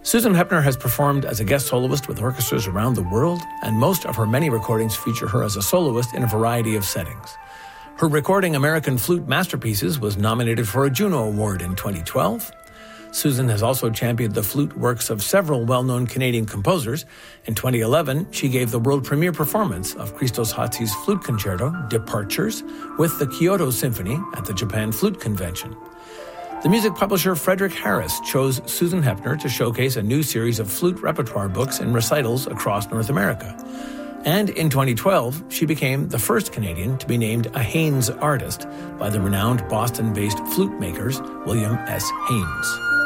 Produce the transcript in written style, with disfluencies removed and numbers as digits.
Susan Hepner has performed as a guest soloist with orchestras around the world, and most of her many recordings feature her as a soloist in a variety of settings. Her recording American Flute Masterpieces was nominated for a Juno Award in 2012. Susan has also championed the flute works of several well-known Canadian composers. In 2011, she gave the world premiere performance of Christos Hatzi's flute concerto, Departures, with the Kyoto Symphony at the Japan Flute Convention. The music publisher Frederick Harris chose Susan Hepner to showcase a new series of flute repertoire books and recitals across North America. And in 2012, she became the first Canadian to be named a Haynes Artist by the renowned Boston-based flute makers William S. Haynes.